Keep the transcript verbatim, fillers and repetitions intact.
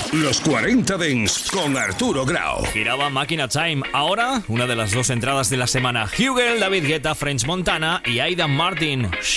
Los cuarenta Dance con Arturo Grau. Giraba Máquina Time. Ahora, una de las dos entradas de la semana. Hugel, David Guetta, French Montana y Aidan Martin.